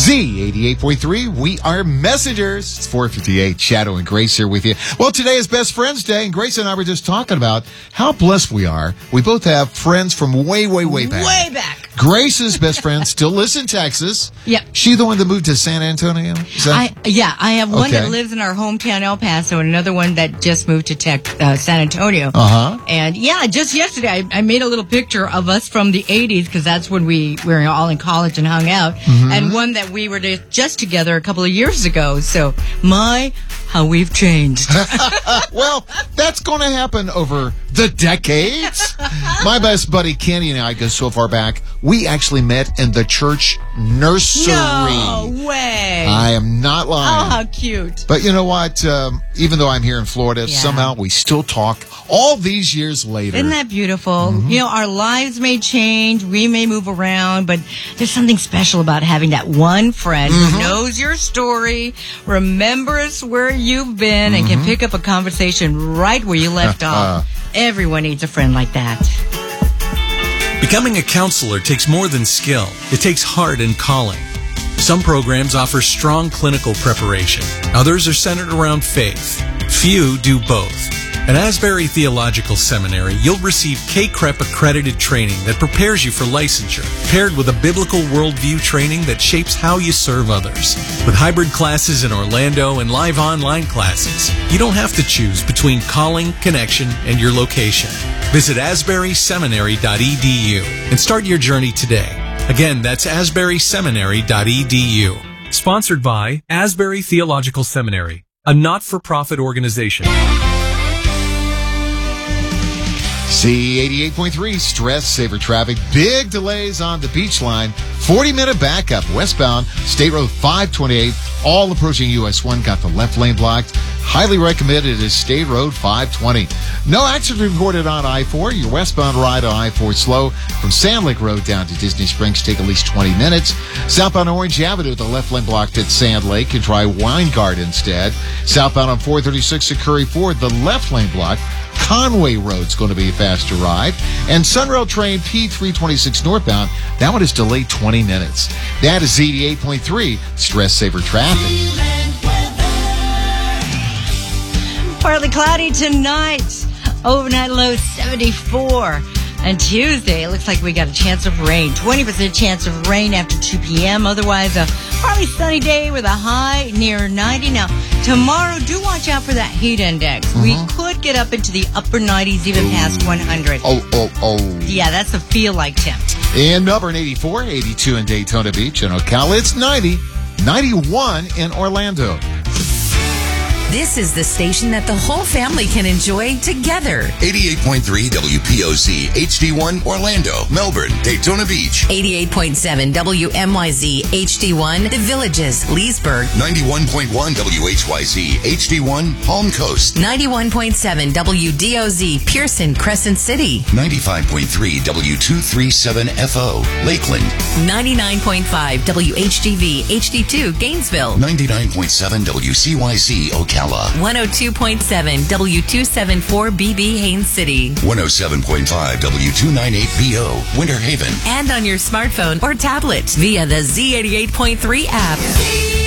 Z88.3, we are messengers. It's 4:58, Shadow and Grace here with you. Well, today is Best Friends Day, and Grace and I were just talking about how blessed we are. We both have friends from way back. Way back. Grace's best friend still lives in Texas. Yep. She the one that moved to San Antonio? I have one Okay. that lives in our hometown, El Paso, and another one that just moved to San Antonio. Uh-huh. And just yesterday, I made a little picture of us from the 80s, because that's when we were all in college and hung out, and one that we were just together a couple of years ago. So, how we've changed. Well, that's going to happen over the decades. My best buddy Kenny and I go so far back, we actually met in the church nursery. No way. I am not lying. Oh, how cute. But you know what? Even though I'm here in Florida, somehow we still talk all these years later. Isn't that beautiful? You know, our lives may change, we may move around, but there's something special about having that one friend who knows your story, remembers where you've been, and can pick up a conversation right where you left off. Everyone needs a friend like that. Becoming a counselor takes more than skill. It takes heart and calling. Some programs offer strong clinical preparation. Others are centered around faith. Few do both. At Asbury Theological Seminary, you'll receive K-CREP accredited training that prepares you for licensure, paired with a biblical worldview training that shapes how you serve others. With hybrid classes in Orlando and live online classes, you don't have to choose between calling, connection, and your location. Visit asburyseminary.edu and start your journey today. Again, that's asburyseminary.edu. Sponsored by Asbury Theological Seminary, a not-for-profit organization. C88.3, stress saver traffic. Big delays on the beach line. 40-minute backup westbound, State Road 528. All approaching US 1 got the left lane blocked. Highly recommended is State Road 520. No accident reported on I-4. Your westbound ride on I-4 slow. From Sand Lake Road down to Disney Springs, take at least 20 minutes. Southbound Orange Avenue, the left lane blocked at Sand Lake. Can try Weingart instead. Southbound on 436 at Curry Ford, the left lane blocked. Conway Road's going to be a faster ride. And Sunrail train P326 northbound, that one is delayed 20 minutes. That is Z88.3, stress saver traffic. Partly cloudy tonight. Overnight low 74. And Tuesday, it looks like we got a chance of rain. 20% chance of rain after 2 p.m. Otherwise, a partly sunny day with a high near 90. Now, tomorrow, do watch out for that heat index. We could get up into the upper 90s, even past 100. Oh. Yeah, that's the feel-like temp. In Melbourne, 84, 82 in Daytona Beach. In Ocala, it's 90, 91 in Orlando. This is the station that the whole family can enjoy together. 88.3 WPOC, HD1, Orlando, Melbourne, Daytona Beach. 88.7 WMYZ, HD1, The Villages, Leesburg. 91.1 WHYZ, HD1, Palm Coast. 91.7 WDOZ, Pearson, Crescent City. 95.3 W237FO, Lakeland. 99.5 WHGV, HD2, Gainesville. 99.7 WCYZ, Ocala. 102.7 W274BB, Haines City. 107.5 W298BO, Winter Haven. And on your smartphone or tablet via the Z88.3 app.